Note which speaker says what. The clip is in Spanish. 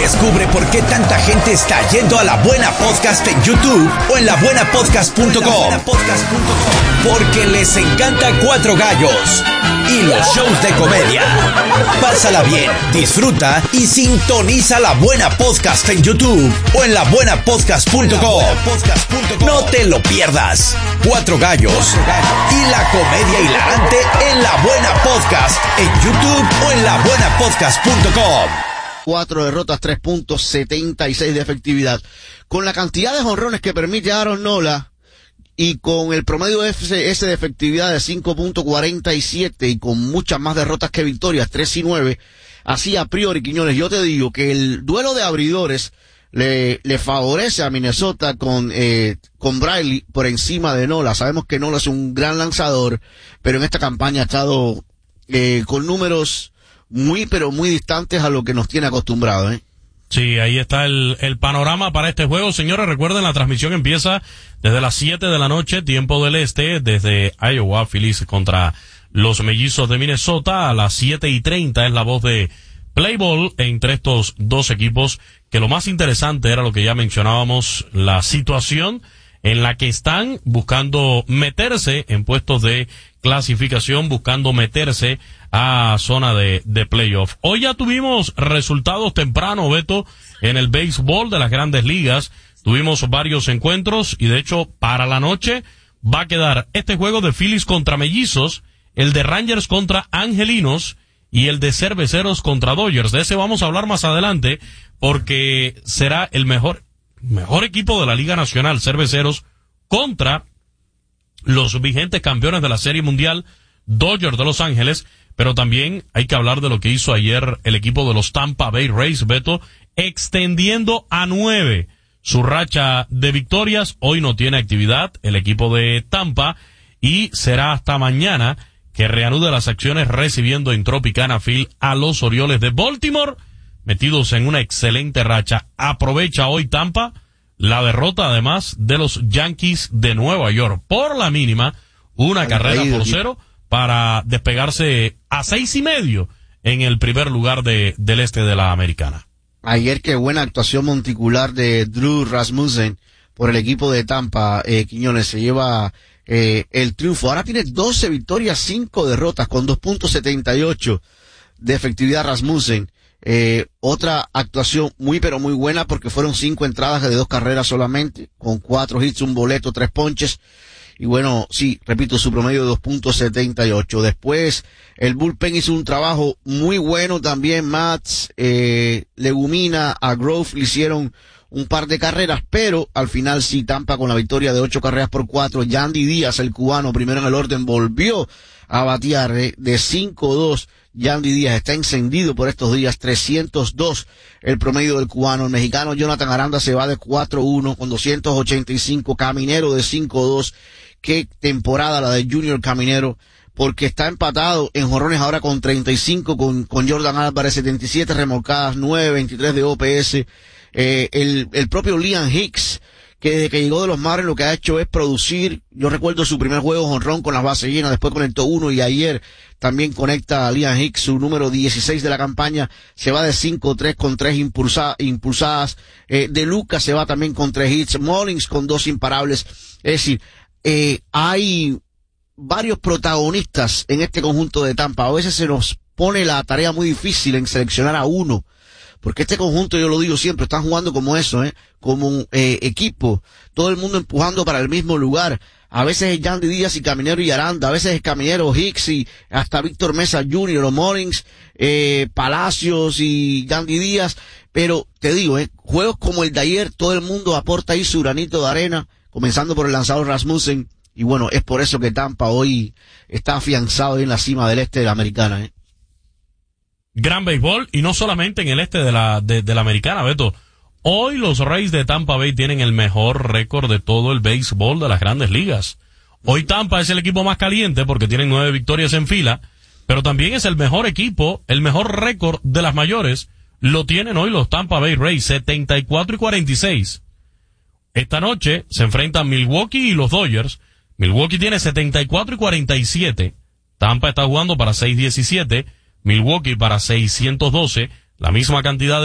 Speaker 1: Descubre por qué tanta gente está yendo a La Buena Podcast en YouTube o en labuenapodcast.com. Porque les encanta Cuatro Gallos y los shows de comedia. Pásala bien, disfruta y sintoniza La Buena Podcast en YouTube o en labuenapodcast.com. No te lo pierdas. Cuatro Gallos y la comedia hilarante en La Buena Podcast en YouTube o en labuenapodcast.com.
Speaker 2: 4 derrotas, 3.76 de efectividad. Con la cantidad de jonrones que permite Aaron Nola y con el promedio ese de efectividad de 5.47 y con muchas más derrotas que victorias, 3-9, así a priori, Quiñones, yo te digo que el duelo de abridores le favorece a Minnesota con Briley por encima de Nola. Sabemos que Nola es un gran lanzador, pero en esta campaña ha estado con números muy, pero muy distantes a lo que nos tiene acostumbrados, ¿eh?
Speaker 3: Sí, ahí está el panorama para este juego. Señores, recuerden, la transmisión empieza desde las 7 de la noche, tiempo del este, desde Iowa, Phillies contra los Mellizos de Minnesota. A las 7:30 es la voz de Play Ball entre estos dos equipos, que lo más interesante era lo que ya mencionábamos, la situación en la que están buscando meterse en puestos de clasificación, buscando meterse a zona de playoff. Hoy ya tuvimos resultados temprano, Beto, en el béisbol de las Grandes Ligas. Tuvimos varios encuentros y de hecho para la noche va a quedar este juego de Phillies contra Mellizos, el de Rangers contra Angelinos y el de Cerveceros contra Dodgers. De ese vamos a hablar más adelante porque será el mejor equipo de la Liga Nacional, Cerveceros, contra los vigentes campeones de la Serie Mundial, Dodgers de Los Ángeles. Pero también hay que hablar de lo que hizo ayer el equipo de los Tampa Bay Rays, Beto, extendiendo a 9 su racha de victorias. Hoy no tiene actividad el equipo de Tampa y será hasta mañana que reanude las acciones recibiendo en Tropicana Field a los Orioles de Baltimore, metidos en una excelente racha. Aprovecha hoy Tampa la derrota, además, de los Yankees de Nueva York por la mínima, una carrera por 0, para despegarse a 6.5 en el primer lugar del este de la Americana.
Speaker 2: Ayer qué buena actuación monticular de Drew Rasmussen por el equipo de Tampa. Quiñones se lleva el triunfo. Ahora tiene 12 victorias, 5 derrotas con 2.78 de efectividad Rasmussen. Otra actuación muy pero muy buena porque fueron 5 entradas de 2 carreras solamente, con 4 hits, un boleto, 3 ponches. Y bueno, sí, repito, su promedio de 2.78. Después, el bullpen hizo un trabajo muy bueno también. Mats, Legumina, a Grove le hicieron un par de carreras, pero al final sí, Tampa con la victoria de 8 carreras por 4. Yandy Díaz, el cubano, primero en el orden, volvió a batear de 5-2. Yandy Díaz está encendido por estos días, 302 el promedio del cubano. El mexicano Jonathan Aranda se va de 4-1 con 285. Caminero de 5-2. Qué temporada la de Junior Caminero, porque está empatado en jonrones ahora con 35 con Jordan Álvarez, 77 remolcadas, 9.23 de OPS. El propio Liam Hicks, que desde que llegó de los Marlins lo que ha hecho es producir. Yo recuerdo su primer juego jonrón con las bases llenas, después conectó 1 y ayer también conecta a Liam Hicks, su número 16 de la campaña. Se va de 5-3 con 3 impulsadas. De Lucas se va también con 3 hits. Mullins con 2 imparables. Es decir, hay varios protagonistas en este conjunto de Tampa. A veces se nos pone la tarea muy difícil en seleccionar a uno, porque este conjunto, yo lo digo siempre, están jugando como eso, como un equipo, todo el mundo empujando para el mismo lugar. A veces es Yandy Díaz y Caminero y Aranda, a veces es Caminero, Hicks y hasta Víctor Mesa Jr., o Mullins, Palacios y Yandy Díaz. Pero te digo, juegos como el de ayer, todo el mundo aporta ahí su granito de arena, comenzando por el lanzador Rasmussen, y bueno, es por eso que Tampa hoy está afianzado en la cima del este de la Americana.
Speaker 3: Gran béisbol, y no solamente en el este de la Americana, Beto. Hoy los Rays de Tampa Bay tienen el mejor récord de todo el béisbol de las Grandes Ligas. Hoy Tampa es el equipo más caliente porque tienen 9 victorias en fila, pero también es el mejor equipo, el mejor récord de las mayores. Lo tienen hoy los Tampa Bay Rays, 74-46. Esta noche se enfrentan Milwaukee y los Dodgers. Milwaukee tiene 74-47. Tampa está jugando para 617. Milwaukee para 612. La misma cantidad de